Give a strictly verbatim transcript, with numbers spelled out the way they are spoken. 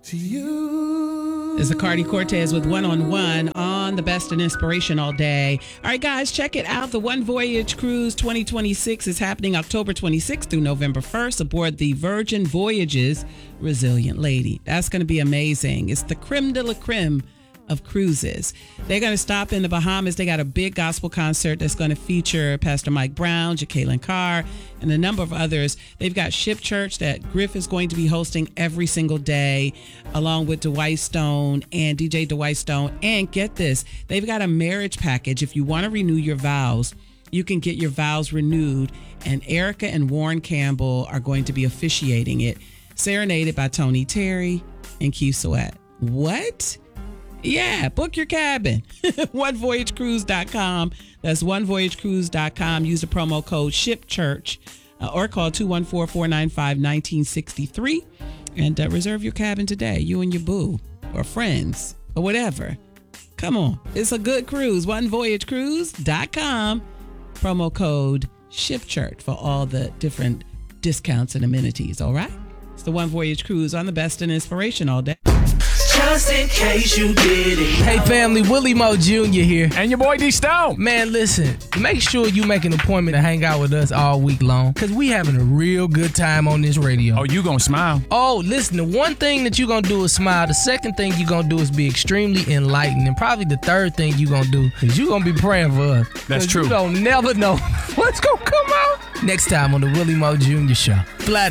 to you. It's Cardi Cortez with One on One on the Best in Inspiration all day. All right, guys, check it out. The One Voyage Cruise twenty twenty-six is happening October twenty-sixth through November first aboard the Virgin Voyages Resilient Lady. That's going to be amazing. It's the creme de la creme of cruises. They're going to stop in the Bahamas. They got a big gospel concert that's going to feature Pastor Mike Brown, Jacqueline Carr, and a number of others. They've got Ship Church that Griff is going to be hosting every single day, along with Dwight Stone and D J Dwight Stone. And get this, they've got a marriage package. If you want to renew your vows, you can get your vows renewed. And Erica and Warren Campbell are going to be officiating it, serenaded by Tony Terry and Keith Sweat. What? Yeah, book your cabin. one voyage cruise dot com. That's one voyage cruise dot com. Use the promo code SHIPCHURCH uh, or call two one four, four nine five, one nine six three and uh, reserve your cabin today. You and your boo or friends or whatever. Come on. It's a good cruise. one voyage cruise dot com. Promo code SHIPCHURCH for all the different discounts and amenities. All right? It's the One Voyage Cruise on the Best in Inspiration all day. Just in case you didn't. Hey family, Willie Mo Junior here. And your boy D Stone. Man, listen, make sure you make an appointment to hang out with us all week long, because we having a real good time on this radio. Oh, you gonna smile. Oh, listen, the one thing that you gonna do is smile. The second thing you gonna do is be extremely enlightened. And probably the third thing you gonna do is you gonna be praying for us. That's true. You don't never know what's gonna come out next time on the Willie Mo Junior Show. Fly